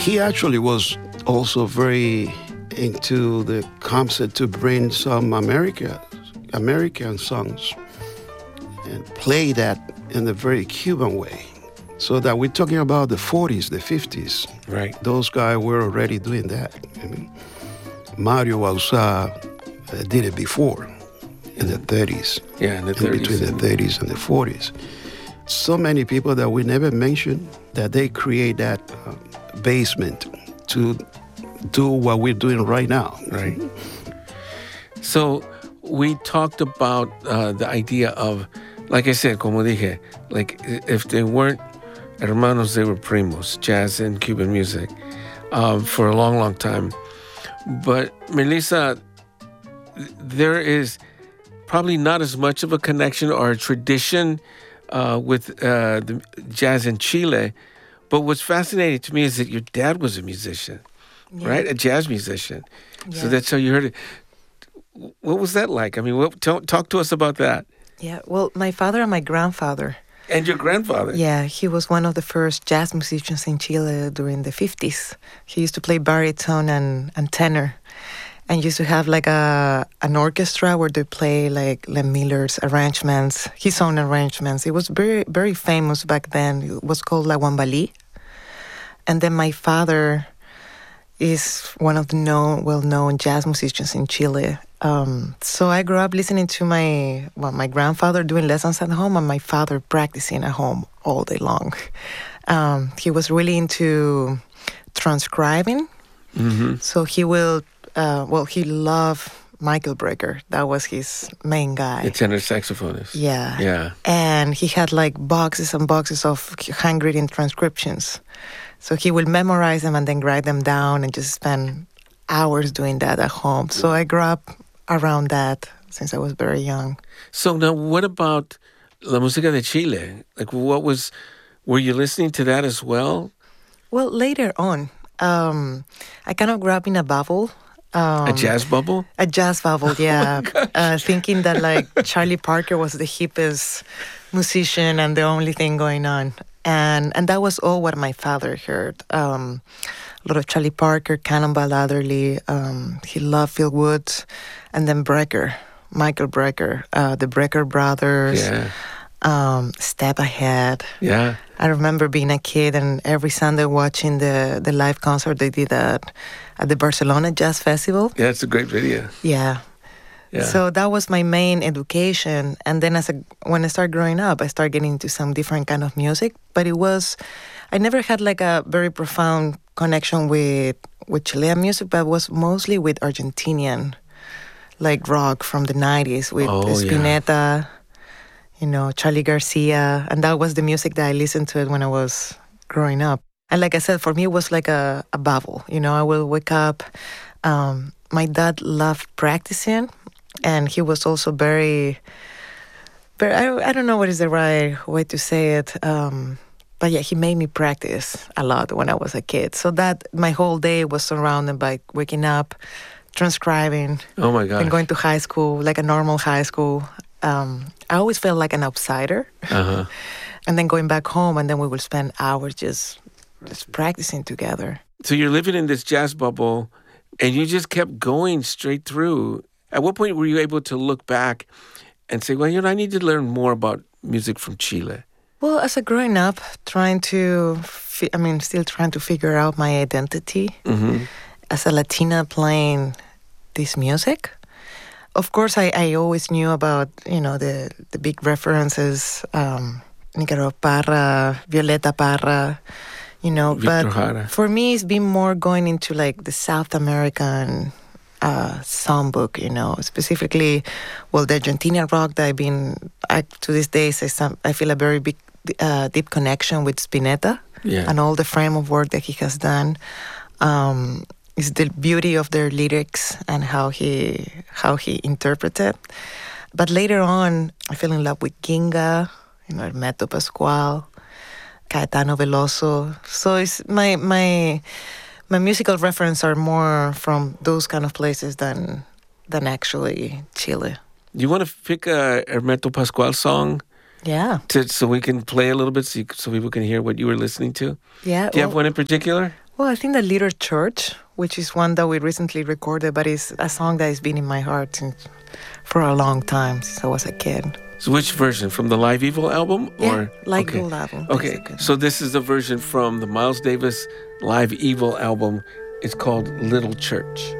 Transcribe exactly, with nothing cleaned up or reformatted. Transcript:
he actually was also very into the concept to bring some America, American songs and play that in a very Cuban way. So that we're talking about the forties, the fifties. Right. Those guys were already doing that. I mean, Mario Bauza uh, did it before in the thirties. Yeah, in the in thirties. Between the thirties and the forties. So many people that we never mentioned that they create that uh, basement to do what we're doing right now. Right. So we talked about uh, the idea of, like I said, como dije, like if they weren't hermanos, they were primos, jazz and Cuban music, um, for a long, long time. But Melissa, there is probably not as much of a connection or a tradition uh, with uh, the jazz in Chile. But what's fascinating to me is that your dad was a musician, yeah. right? A jazz musician. Yeah. So that's how you heard it. What was that like? I mean, what, talk, talk to us about that. Yeah, well, my father and my grandfather. And your grandfather. Yeah, he was one of the first jazz musicians in Chile during the fifties. He used to play baritone and, and tenor. And used to have like a an orchestra where they play like Len Miller's arrangements, his own arrangements. It was very, very famous back then. It was called La Guambalí. And then my father is one of the known, well-known jazz musicians in Chile. Um, so I grew up listening to my well, my grandfather doing lessons at home and my father practicing at home all day long. Um, he was really into transcribing. Mm-hmm. So he will... Uh, well, he loved Michael Brecker. That was his main guy. The tenor saxophonist. Yeah. Yeah. And he had like boxes and boxes of handwritten transcriptions. So he would memorize them and then write them down and just spend hours doing that at home. So I grew up around that since I was very young. So now what about La Música de Chile? Like what was, were you listening to that as well? Well, later on. Um, I kind of grew up in a bubble. Um, a jazz bubble? A jazz bubble, yeah. Oh, uh, thinking that like Charlie Parker was the hippest musician and the only thing going on. And and that was all what my father heard. Um, a lot of Charlie Parker, Cannonball Adderley. Um, he loved Phil Woods. And then Brecker, Michael Brecker, uh, the Brecker brothers. Yeah. Um, Step Ahead. Yeah. I remember being a kid and every Sunday watching the, the live concert they did at, at the Barcelona Jazz Festival. Yeah, it's a great video. Yeah. Yeah. So that was my main education. And then as a, when I started growing up, I started getting into some different kind of music. But it was, I never had like a very profound connection with, with Chilean music, but it was mostly with Argentinian, like rock from the nineties with oh, Spinetta. Yeah. You know, Charlie Garcia. And that was the music that I listened to it when I was growing up. And like I said, for me, it was like a, a bubble. You know, I will wake up. Um, my dad loved practicing. And he was also very, very I, I don't know what is the right way to say it. Um, but yeah, he made me practice a lot when I was a kid. So that my whole day was surrounded by waking up, transcribing. Oh, my God. And going to high school, like a normal high school. Um, I always felt like an outsider. Uh-huh. And then going back home, and then we would spend hours just, just practicing together. So you're living in this jazz bubble, and you just kept going straight through. At what point were you able to look back and say, well, you know, I need to learn more about music from Chile? Well, as a growing up, trying to, fi- I mean, still trying to figure out my identity Mm-hmm. as a Latina playing this music. Of course, I, I always knew about, you know, the, the big references, um, Nicaragua Parra, Violeta Parra, you know. Victor but Jara. For me, it's been more going into like the South American uh, songbook, you know, specifically, well, the Argentinian rock that I've been, I, to this day, I, some, I feel a very big, uh, deep connection with Spinetta Yeah. and all the frame of work that he has done. Um, It's the beauty of their lyrics and how he how he interpreted. But later on, I fell in love with Ginga, you know, Hermeto Pascual, Caetano Veloso. So it's my my my musical references are more from those kind of places than than actually Chile. Do you want to pick a Hermeto Pascual song? Yeah. To, so we can play a little bit so, you, so people can hear what you were listening to? Yeah. Do you have well, one in particular? Well, I think the Little Church, which is one that we recently recorded, but it's a song that has been in my heart since, for a long time, since I was a kid. So which version? From the Live Evil album? Yeah, or Live okay. Evil album. Okay, basically. so this is the version from the Miles Davis Live Evil album. It's called Little Church.